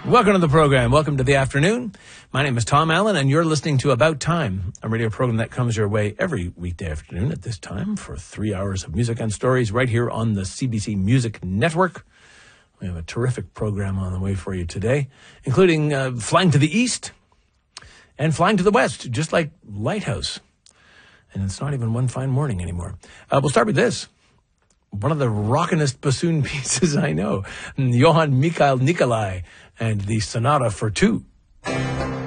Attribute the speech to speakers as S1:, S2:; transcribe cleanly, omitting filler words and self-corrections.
S1: Welcome to the program. Welcome to the afternoon. My name is Tom Allen, and you're listening to About Time, a radio program that comes your way every weekday afternoon at this time for 3 hours of music and stories right here on the CBC Music Network. We have a terrific program on the way for you today, including Flying to the East and Flying to the West, just like Lighthouse. And it's not even one fine morning anymore. We'll start with this. One of the rockinest bassoon pieces I know, Johann Michael Nicolai and the Sonata for Two.